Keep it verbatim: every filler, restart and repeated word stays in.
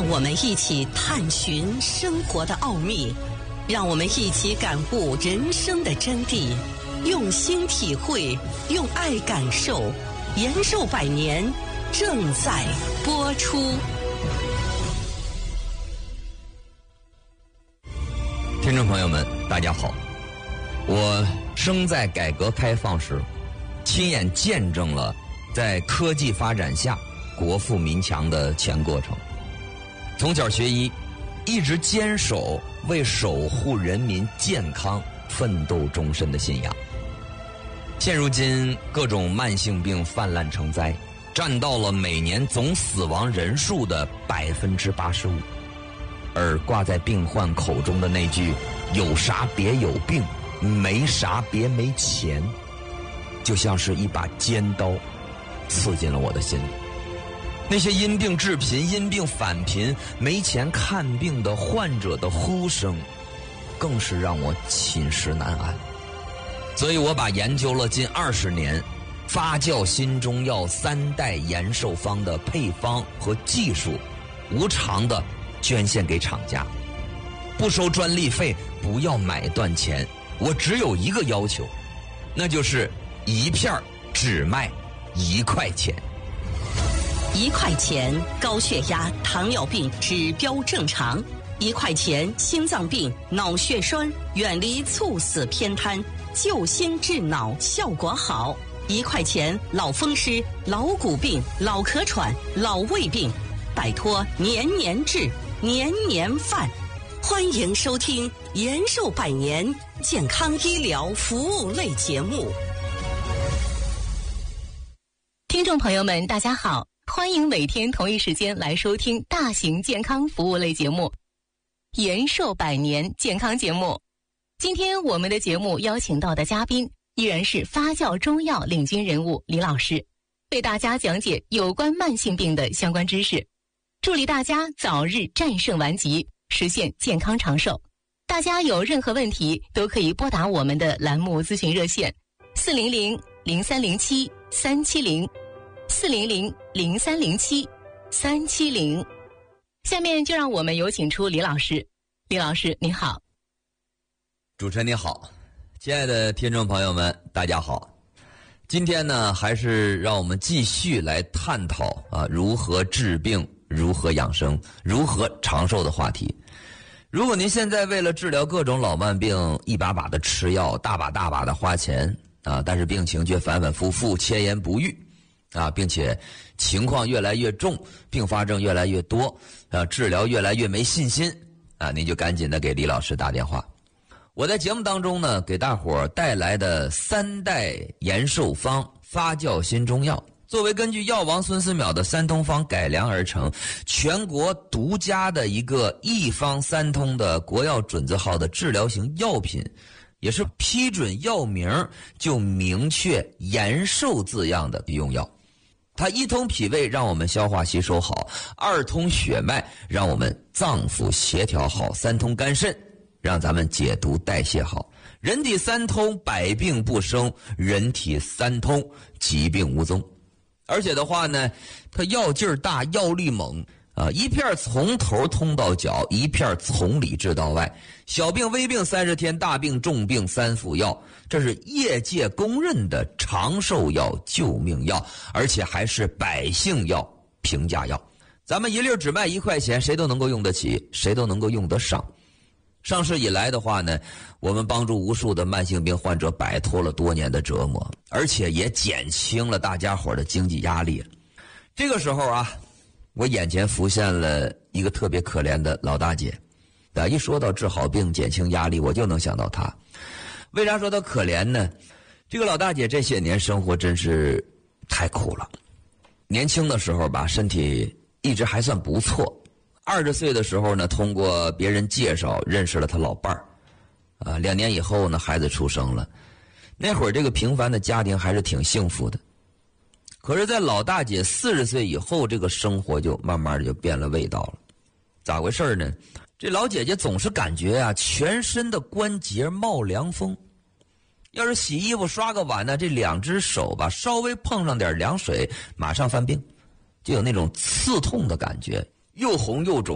我们一起探寻生活的奥秘，让我们一起感悟人生的真谛，用心体会，用爱感受。延寿百年正在播出。 听众朋友们，大家好，我生在改革开放时，亲眼见证了在科技发展下国富民强的全过程。从小学医，一直坚守为守护人民健康奋斗终身的信仰。现如今各种慢性病泛滥成灾，占到了每年总死亡人数的百分之八十五。而挂在病患口中的那句“有啥别有病，没啥别没钱”，就像是一把尖刀，刺进了我的心里。那些因病致贫、因病返贫、没钱看病的患者的呼声，更是让我寝食难安。所以我把研究了近二十年发酵新中药三代延寿方的配方和技术，无偿的捐献给厂家，不收专利费，不要买断钱。我只有一个要求，那就是一片只卖一块钱。 一块钱高血压、糖尿病指标正常；一块钱心脏病、脑血栓远离猝死偏瘫，救心治脑效果好；一块钱老风湿、老骨病、老咳喘、老胃病，摆脱年年治、年年犯。欢迎收听延寿百年健康医疗服务类节目。 听众朋友们，大家好，欢迎每天同一时间来收听大型健康服务类节目延寿百年健康节目。今天我们的节目邀请到的嘉宾依然是发酵中药领军人物李老师，为大家讲解有关慢性病的相关知识，助力大家早日战胜顽疾，实现健康长寿。大家有任何问题都可以拨打我们的栏目咨询热线四零零零三零七三七零四零零零三零七三七零。下面就让我们有请出李老师。李老师您好。 主持人您好，亲爱的听众朋友们大家好。今天呢，还是让我们继续来探讨啊如何治病、如何养生、如何长寿的话题。如果您现在为了治疗各种老慢病一把把的吃药，大把大把的花钱啊，但是病情却反反复复、千言不愈啊，并且情况越来越重，并发症越来越多啊，治疗越来越没信心啊，您就赶紧的给李老师打电话。我在节目当中呢，给大伙儿带来的三代延寿方发酵新中药，作为根据药王孙思邈的三通方改良而成，全国独家的一个一方三通的国药准字号的治疗型药品，也是批准药名就明确延寿字样的用药。它一通脾胃让我们消化吸收好，二通血脉让我们脏腑协调好，三通肝肾让咱们解毒代谢好。人体三通，百病不生；人体三通，疾病无踪。而且的话呢，它药劲儿大，药力猛啊！一片从头通到脚，一片从里治到外。小病微病三十天，大病重病三服药，这是业界公认的长寿药、救命药，而且还是百姓药、平价药。咱们一粒只卖一块钱，谁都能够用得起，谁都能够用得上。上市以来的话呢，我们帮助无数的慢性病患者摆脱了多年的折磨，而且也减轻了大家伙的经济压力。这个时候啊，我眼前浮现了一个特别可怜的老大姐。啊，一说到治好病、减轻压力，我就能想到她。为啥说她可怜呢？这个老大姐这些年生活真是太苦了。年轻的时候吧，身体一直还算不错。二十岁的时候呢，通过别人介绍认识了他老伴儿，啊，两年以后呢，孩子出生了。那会儿这个平凡的家庭还是挺幸福的。可是，在老大姐四十岁以后，这个生活就慢慢的就变了味道了。咋回事呢？这老姐姐总是感觉啊，全身的关节冒凉风。要是洗衣服、刷个碗呢，这两只手吧，稍微碰上点凉水，马上犯病，就有那种刺痛的感觉。又红又肿，